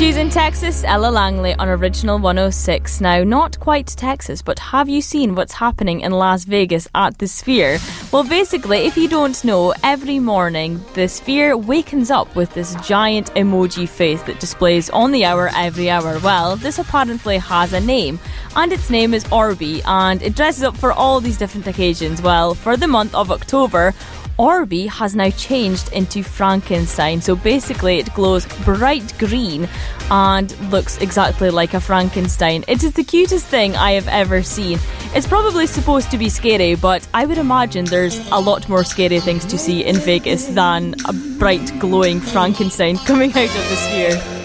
She's in Texas, Ella Langley on Original 106. Now, not quite Texas, but have you seen what's happening in Las Vegas at the Sphere? Well, basically, if you don't know, every morning the Sphere wakens up with this giant emoji face that displays on the hour every hour. Well, this apparently has a name, and its name is Orby, and it dresses up for all these different occasions. Well, for the month of October, Orby has now changed into Frankenstein. So basically it glows bright green and looks exactly like a Frankenstein. It is the cutest thing I have ever seen. It's probably supposed to be scary, but I would imagine there's a lot more scary things to see in Vegas than a bright glowing Frankenstein coming out of the Sphere.